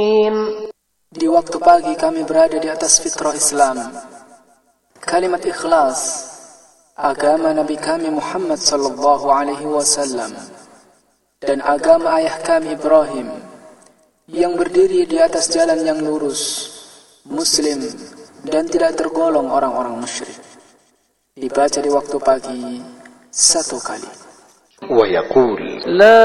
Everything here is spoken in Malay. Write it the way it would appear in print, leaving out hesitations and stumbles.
Di waktu pagi kami berada di atas fitrah Islam. Kalimat ikhlas, agama Nabi kami Muhammad sallallahu alaihi wasallam, dan agama ayah kami Ibrahim, yang berdiri di atas jalan yang lurus, muslim, dan tidak tergolong orang-orang musyrik. Dibaca di waktu pagi 1 kali. ويقول